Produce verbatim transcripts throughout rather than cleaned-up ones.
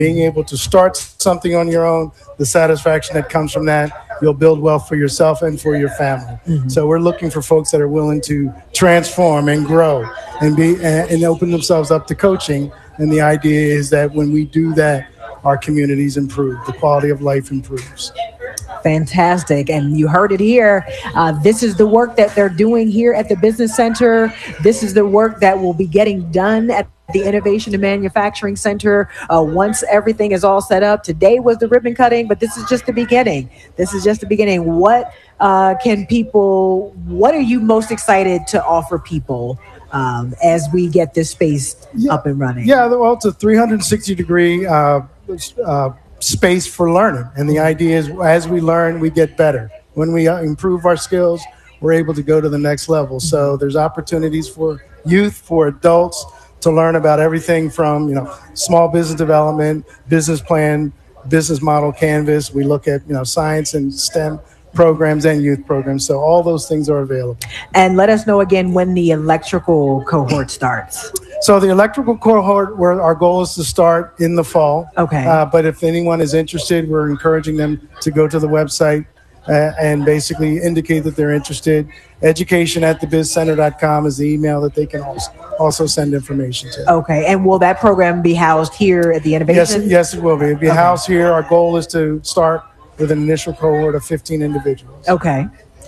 being able to start something on your own, the satisfaction that comes from that, you'll build wealth for yourself and for your family. Mm-hmm. So we're looking for folks that are willing to transform and grow and be and, and open themselves up to coaching. And the idea is that when we do that, our communities improve, the quality of life improves. Fantastic. And you heard it here. Uh, this is the work that they're doing here at the Business Center. This is the work that will be getting done at the Innovation and Manufacturing Center uh, once everything is all set up. Today was the ribbon cutting, but this is just the beginning. This is just the beginning. What uh, can people, what are you most excited to offer people um, as we get this space yeah. up and running? Yeah, well, it's a three hundred sixty degree uh, uh, space for learning. And the idea is as we learn, we get better. When we improve our skills, we're able to go to the next level. So there's opportunities for youth, for adults, to learn about everything from, you know, small business development, business plan, business model canvas. We look at, you know, science and STEM programs and youth programs. So all those things are available. And let us know again when the electrical cohort starts. So the electrical cohort, where our goal is to start in the fall. Okay. Uh, but if anyone is interested, we're encouraging them to go to the website uh, and basically indicate that they're interested. Education at the biz center dot com is the email that they can also also send information to. Okay. And will that program be housed here at the Innovation? Yes, yes, it will be. It'll be okay. housed here. Our goal is to start with an initial cohort of fifteen individuals. Okay.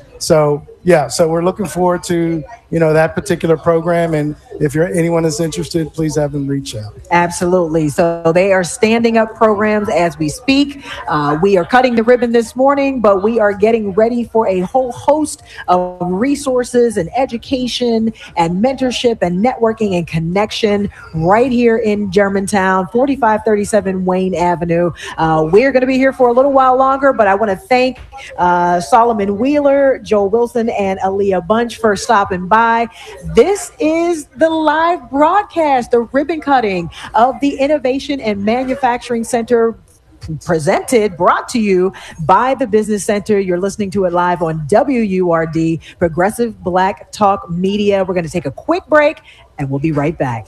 So, yeah, so we're looking forward to, you know, that particular program. And if you're anyone is interested, please have them reach out. Absolutely. So they are standing up programs as we speak. Uh, we are cutting the ribbon this morning, but we are getting ready for a whole host of resources and education and mentorship and networking and connection right here in Germantown, forty-five thirty-seven Wayne Avenue. Uh, we're going to be here for a little while longer, but I want to thank uh, Solomon Wheeler, Joel Wilson, and Aaliyah Bunch for stopping by. This is the live broadcast, the ribbon cutting of the Innovation and Manufacturing Center, presented, brought to you by the Business Center. You're listening to it live on W U R D, Progressive Black Talk Media. We're going to take a quick break and we'll be right back.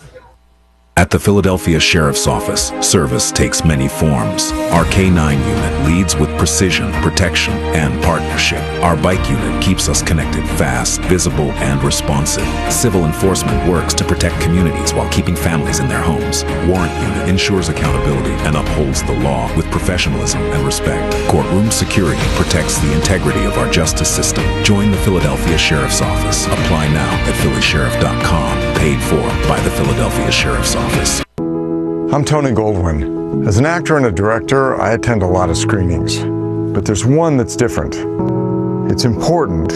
At the Philadelphia Sheriff's Office, service takes many forms. Our K nine unit leads with precision, protection, and partnership. Our bike unit keeps us connected fast, visible, and responsive. Civil enforcement works to protect communities while keeping families in their homes. Warrant unit ensures accountability and upholds the law with professionalism and respect. Courtroom security protects the integrity of our justice system. Join the Philadelphia Sheriff's Office. Apply now at philly sheriff dot com. Paid for by the Philadelphia Sheriff's Office. I'm Tony Goldwyn. As an actor and a director, I attend a lot of screenings. But there's one that's different. It's important,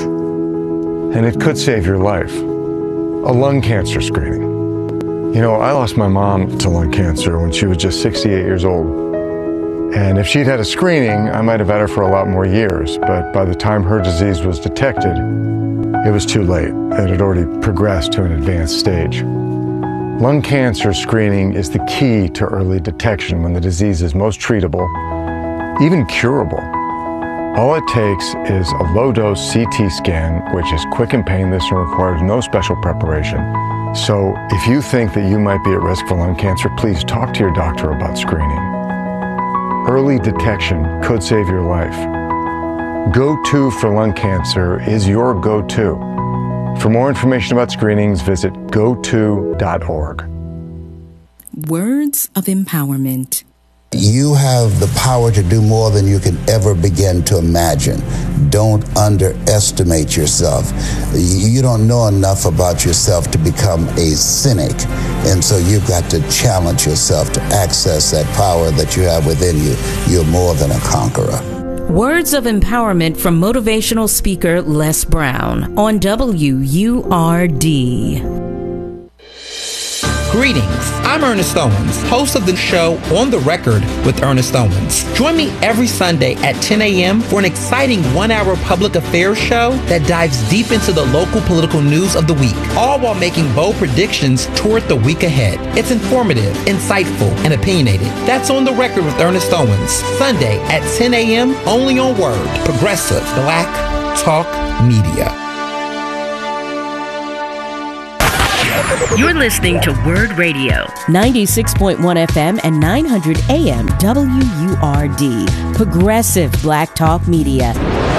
and it could save your life. A lung cancer screening. You know, I lost my mom to lung cancer when she was just sixty-eight years old. And if she'd had a screening, I might have had her for a lot more years. But by the time her disease was detected, it was too late. It had already progressed to an advanced stage. Lung cancer screening is the key to early detection when the disease is most treatable, even curable. All it takes is a low-dose C T scan, which is quick and painless and requires no special preparation. So if you think that you might be at risk for lung cancer, please talk to your doctor about screening. Early detection could save your life. Go-To for lung cancer is your go-to. For more information about screenings, visit go to dot org. Words of empowerment. You have the power to do more than you can ever begin to imagine. Don't underestimate yourself. You don't know enough about yourself to become a cynic. And so you've got to challenge yourself to access that power that you have within you. You're more than a conqueror. Words of empowerment from motivational speaker Les Brown on W U R D. Greetings, I'm Ernest Owens, host of the show On the Record with Ernest Owens. Join me every Sunday at ten a.m. for an exciting one-hour public affairs show that dives deep into the local political news of the week, all while making bold predictions toward the week ahead. It's informative, insightful, and opinionated. That's On the Record with Ernest Owens, Sunday at ten a.m. only on Word, Progressive Black Talk Media. You're listening to Word Radio, ninety-six point one F M and nine hundred A M W U R D, Progressive Black Talk Media.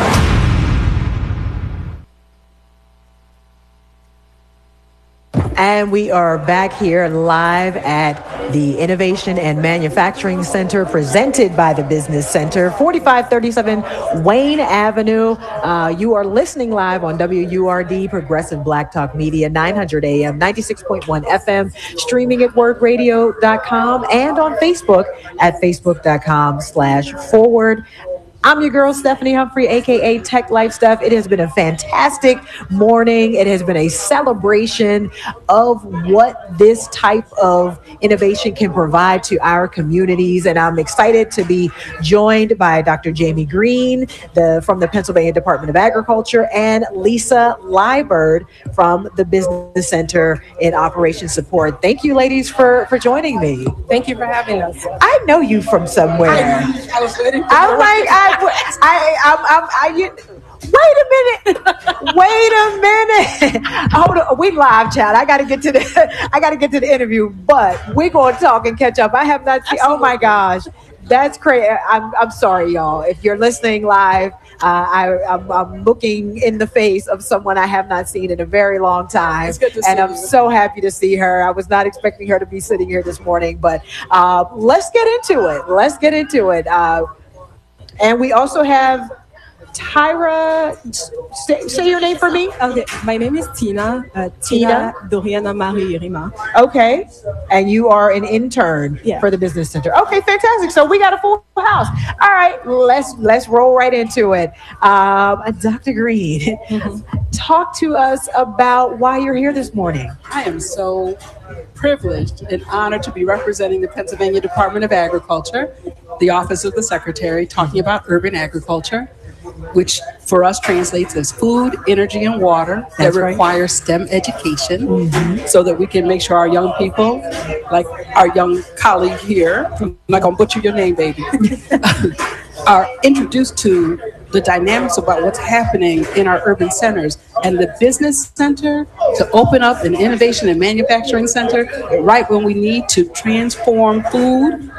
And we are back here live at the Innovation and Manufacturing Center presented by the Business Center, forty-five thirty-seven Wayne Avenue. Uh, you are listening live on W U R D, Progressive Black Talk Media, nine hundred A M, ninety-six point one F M, streaming at word radio dot com and on Facebook at facebook.com slash forward. I'm your girl, Stephanie Humphrey, a k a. Tech Life Steph. It has been a fantastic morning. It has been a celebration of what this type of innovation can provide to our communities. And I'm excited to be joined by Doctor Jamie Green the, from the Pennsylvania Department of Agriculture and Lisa Liburd from the Business Center in Operations Support. Thank you, ladies, for, for joining me. Thank you for having us. I know you from somewhere. I, I was waiting for I'm like, I, I, I'm, I'm, I, you, wait a minute, wait a minute. Hold on, we live, chat. I got to get to the, I got to get to the interview, but we're going to talk and catch up. I have not seen. Oh my gosh, that's crazy. I'm, I'm sorry, y'all. If you're listening live, uh, I, I'm, I'm looking in the face of someone I have not seen in a very long time, it's good to and see I'm you. so happy to see her. I was not expecting her to be sitting here this morning, but uh, let's get into it. Let's get into it. Uh, And we also have Tyra. Say, say your name for me. Okay, my name is Tina. Uh, Tina Doriana Marie Rima. Okay. And you are an intern Yeah. for the Business Center. Okay, fantastic. So we got a full house. All right, let's let's roll right into it. Um, Doctor Green, Mm-hmm. talk to us about why you're here this morning. I am so privileged and honored to be representing the Pennsylvania Department of Agriculture, the Office of the Secretary, talking about urban agriculture, which for us translates as food, energy, and water that That's right. requires STEM education Mm-hmm. so that we can make sure our young people, like our young colleague here, I'm not going to butcher your name, baby, are introduced to the dynamics about what's happening in our urban centers. And the Business Center to open up an innovation and manufacturing center right when we need to transform food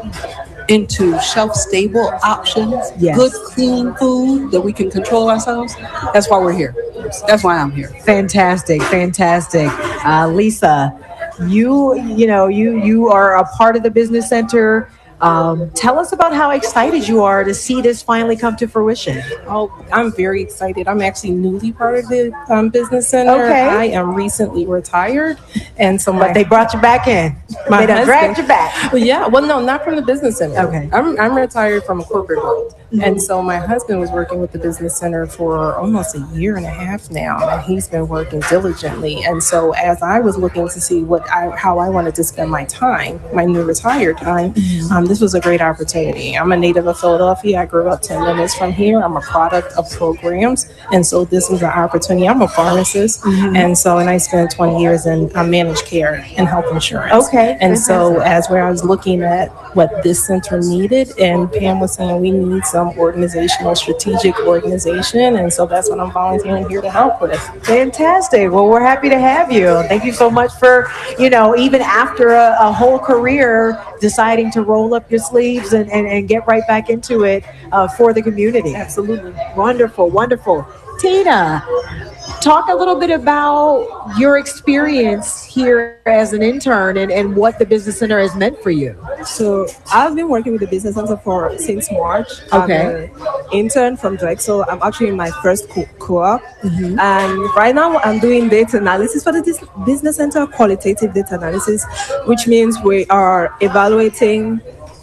into shelf-stable options, Yes. good, clean food that we can control ourselves. That's why we're here. That's why I'm here. Fantastic, fantastic. Uh, Lisa, you you know you you are a part of the Business Center. Um, tell us about how excited you are to see this finally come to fruition. Oh, I'm very excited. I'm actually newly part of the um, Business Center. Okay. I am recently retired, and so my But they brought you back in. My they done husband- dragged you back. Well, yeah, well, no, not from the Business Center. Okay. I'm I'm retired from a corporate world, Mm-hmm. and so my husband was working with the Business Center for almost a year and a half now, and he's been working diligently. And so, as I was looking to see what I how I wanted to spend my time, my new retired time, um, this was a great opportunity. I'm a native of Philadelphia. I grew up ten minutes from here. I'm a product of programs, and so this was an opportunity. I'm a pharmacist, and so and I spent twenty years in uh, managed care and health insurance. Okay, and so as where I was looking at what this center needed, and Pam was saying we need some organizational, strategic organization, and so that's what I'm volunteering here to help with. Fantastic. Well, we're happy to have you. Thank you so much for, you know, even after a, a whole career, deciding to roll up your sleeves and, and, and get right back into it uh, for the community. Absolutely. Wonderful, wonderful. Tina, talk a little bit about your experience here as an intern and, and what the Business Center has meant for you. So I've been working with the Business Center for since March. Okay. I'm an intern from Drexel. I'm actually in my first co- co-op. And right now I'm doing data analysis for the dis- Business Center, qualitative data analysis, which means we are evaluating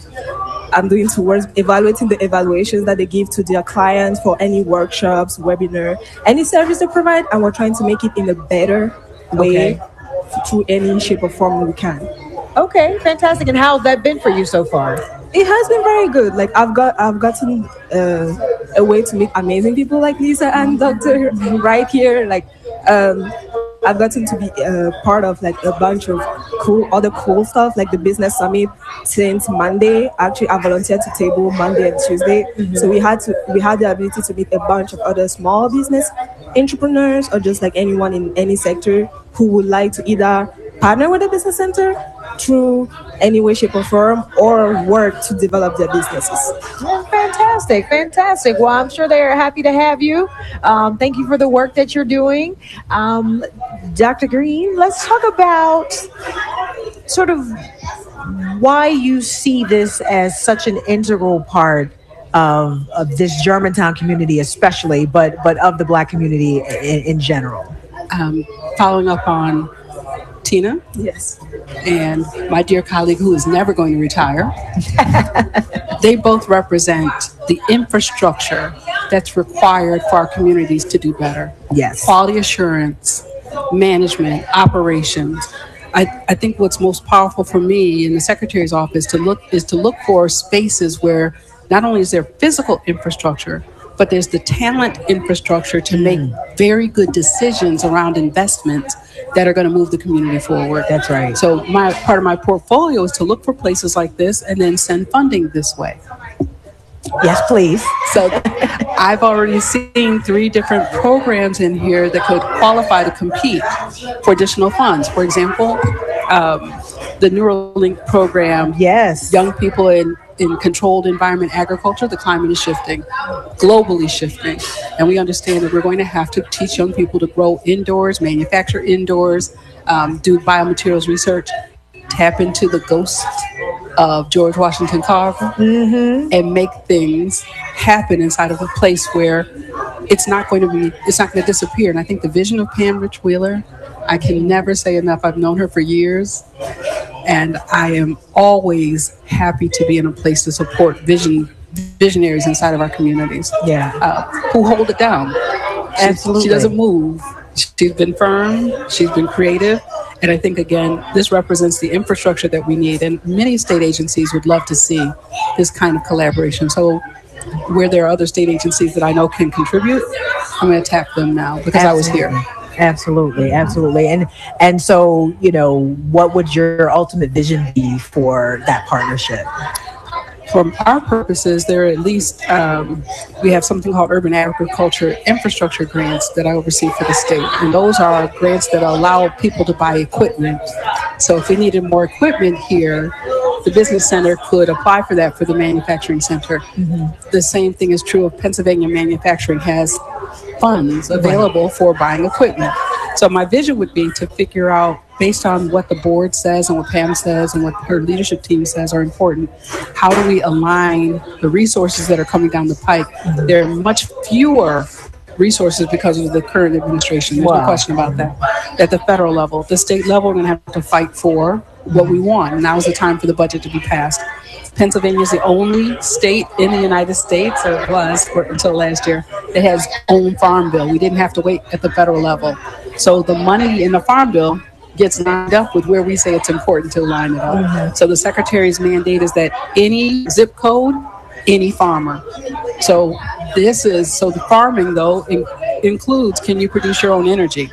I'm doing towards evaluating the evaluations that they give to their clients for any workshops, webinar, any service they provide, and we're trying to make it in a better way Okay. through any shape or form we can. Okay, fantastic. And how's that been for you so far? It has been very good. Like I've got, I've gotten uh, a way to meet amazing people like Lisa and Doctor right here. Like um, I've gotten to be uh, part of like a bunch of cool, other cool stuff, like the Business Summit since Monday. Actually, I volunteered to table Monday and Tuesday, so we had to, we had the ability to meet a bunch of other small business entrepreneurs or just like anyone in any sector who would like to either partner with a business center through any way, shape, or form, or work to develop their businesses. Yeah, fantastic, fantastic. Well, I'm sure they're happy to have you. Um, thank you for the work that you're doing. Um, Doctor Green, let's talk about sort of why you see this as such an integral part of, of this Germantown community especially, but, but of the Black community in, in general. Um, following up on Tina. Yes. And my dear colleague who is never going to retire. They both represent the infrastructure that's required for our communities to do better. Yes. Quality assurance, management, operations. I, I think what's most powerful for me in the Secretary's office to look is to look for spaces where not only is there physical infrastructure, but there's the talent infrastructure to make very good decisions around investments that are going to move the community forward. That's right. So my part of my portfolio is to look for places like this and then send funding this way. Yes, please. So I've already seen three different programs in here that could qualify to compete for additional funds. For example, um, the Neuralink program. Yes. Young people in in controlled environment agriculture, the climate is shifting, globally shifting. And we understand that we're going to have to teach young people to grow indoors, manufacture indoors, um, do biomaterials research, tap into the ghost of George Washington Carver, mm-hmm. and make things happen inside of a place where it's not going to be, it's not going to disappear. And I think the vision of Pam Rich Wheeler, I can never say enough. I've known her for years. And I am always happy to be in a place to support vision visionaries inside of our communities. Yeah, uh, who hold it down. Absolutely, she, she doesn't move. She's been firm. She's been creative, and I think again, this represents the infrastructure that we need. And many state agencies would love to see this kind of collaboration. So, where there are other state agencies that I know can contribute, I'm going to tap them now because Absolutely. I was here. Absolutely, absolutely. And and so, you know, what would your ultimate vision be for that partnership? For our purposes, there are at least, um, we have something called Urban Agriculture Infrastructure Grants that I oversee for the state. And those are grants that allow people to buy equipment. So if we needed more equipment here, the business center could apply for that for the manufacturing center. Mm-hmm. The same thing is true of Pennsylvania Manufacturing has funds available for buying equipment. So my vision would be to figure out, based on what the board says and what Pam says and what her leadership team says are important, how do we align the resources that are coming down the pike? Mm-hmm. There are much fewer resources because of the current administration. There's wow. no question about that. At the federal level, the state level, we're going to have to fight for what we want. Now is the time for the budget to be passed. Pennsylvania is the only state in the United States, or it was for, until last year, that has own farm bill. We didn't have to wait at the federal level. So the money in the farm bill gets lined up with where we say it's important to line it up. Mm-hmm. So the Secretary's mandate is that any zip code, any farmer. So this is, so the farming though in, includes, can you produce your own energy?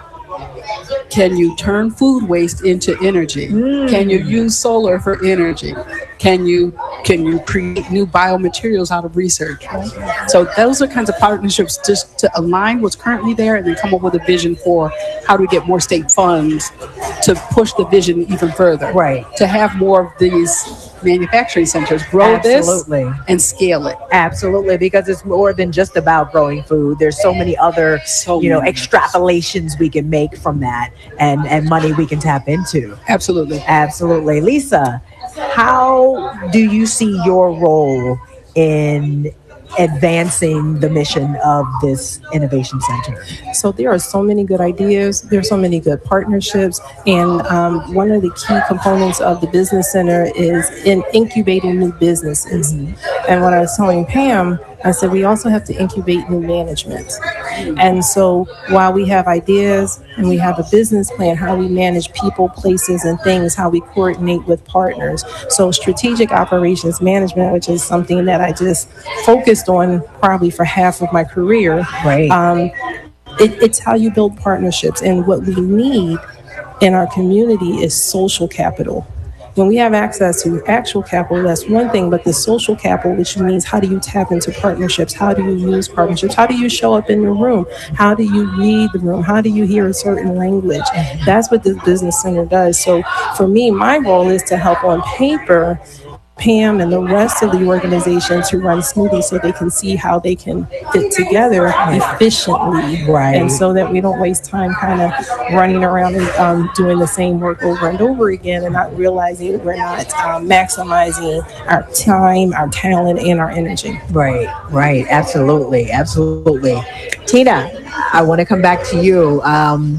Can you turn food waste into energy? Mm. Can you use solar for energy? Can you can you create new biomaterials out of research? So those are kinds of partnerships just to align what's currently there and then come up with a vision for how do we get more state funds to push the vision even further. Right. To have more of these manufacturing centers grow Absolutely. this and scale it. Absolutely, because it's more than just about growing food. There's so many other, so you know, many. extrapolations we can make from that, and and money we can tap into. Absolutely. Absolutely. Lisa, how do you see your role in advancing the mission of this innovation center? So there are so many good ideas. There are so many good partnerships. And um, one of the key components of the business center is in incubating new businesses. Mm-hmm. And when I was telling Pam, I said, we also have to incubate new management. And so while we have ideas and we have a business plan, how we manage people, places, and things, how we coordinate with partners. So strategic operations management, which is something that I just focused on probably for half of my career. Right. Um, it, it's how you build partnerships. And what we need in our community is social capital. when we have access to actual capital, that's one thing, but the social capital, which means how do you tap into partnerships? How do you use partnerships? How do you show up in the room? How do you read the room? How do you hear a certain language? That's what the business center does. So for me, my role is to help on paper Pam and the rest of the organization to run smoothly so they can see how they can fit together efficiently. Right. And so that we don't waste time kind of running around and um, doing the same work over and over again and not realizing we're not um, maximizing our time, our talent, and our energy. Right, right. Absolutely, absolutely. Tina, I want to come back to you. Um,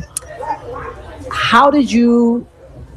how did you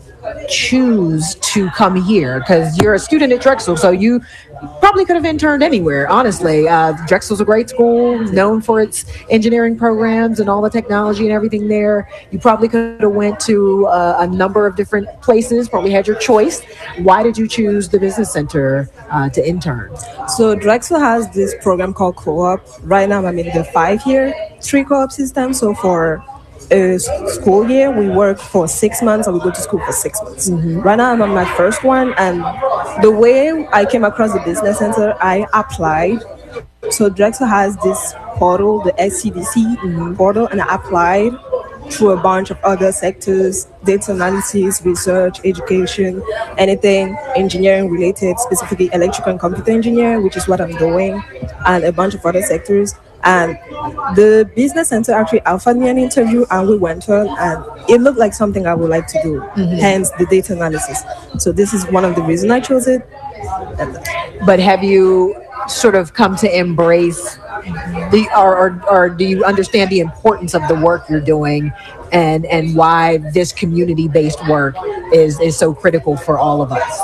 choose to come here? Because you're a student at Drexel, so you probably could have interned anywhere, honestly. Uh, Drexel's a great school, known for its engineering programs and all the technology and everything there. You probably could have went to uh, a number of different places, probably had your choice. Why did you choose the business center uh, to intern? So Drexel has this program called Co-op. Right now I'm in the five-year three co-op system. So for a school year, we work for six months and we go to school for six months. Mm-hmm. Right now I'm on my first one, and the way I came across the business center, I applied. So Drexel has this portal, the S C D C mm-hmm. portal, and I applied through a bunch of other sectors: data analysis, research, education, anything engineering related, specifically electrical and computer engineering, which is what I'm doing, and a bunch of other sectors. And the business center actually offered me an interview, and we went on, and it looked like something I would like to do, mm-hmm. hence the data analysis. So this is one of the reasons I chose it. But have you sort of come to embrace the, or, or, or do you understand the importance of the work you're doing and, and why this community-based work is, is so critical for all of us?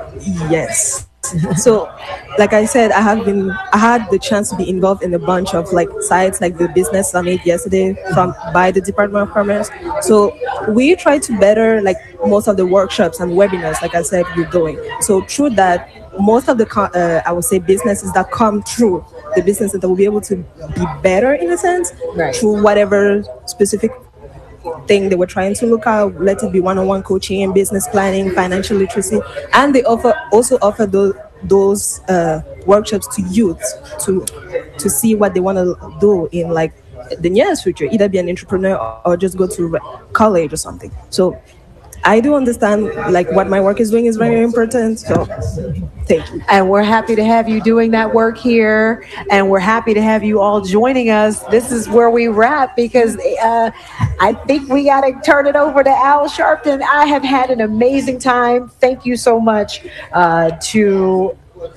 Yes. So, like I said, I have been, I had the chance to be involved in a bunch of like sites like the Business Summit yesterday from by the Department of Commerce. So we try to better like most of the workshops and webinars, like I said, we're doing. So through that, most of the, uh, I would say businesses that come through the business center will be able to be better in a sense, right, through whatever specific thing they were trying to look at, let it be one-on-one coaching, business planning, financial literacy, and they offer also offer those those uh, workshops to youth to to see what they want to do in like the nearest future, either be an entrepreneur or just go to college or something. So I do understand like what my work is doing is very important. So thank you. And we're happy to have you doing that work here. And we're happy to have you all joining us. This is where we wrap because uh, I think we got to turn it over to Al Sharpton. I have had an amazing time. Thank you so much uh, to...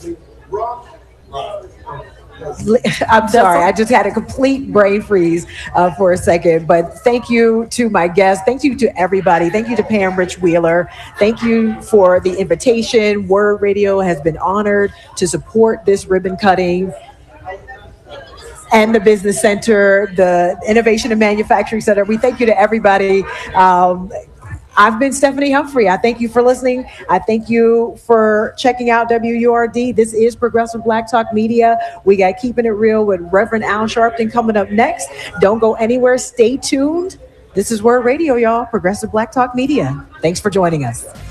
I'm sorry, I just had a complete brain freeze uh, for a second, but thank you to my guests. Thank you to everybody. Thank you to Pam Rich Wheeler. Thank you for the invitation. Word Radio has been honored to support this ribbon cutting and the Business Center, the Innovation and Manufacturing Center. We thank you to everybody. Um, I've been Stephanie Humphrey. I thank you for listening. I thank you for checking out W U R D. This is Progressive Black Talk Media. We got Keeping It Real with Reverend Al Sharpton coming up next. Don't go anywhere. Stay tuned. This is Word Radio, y'all. Progressive Black Talk Media. Thanks for joining us.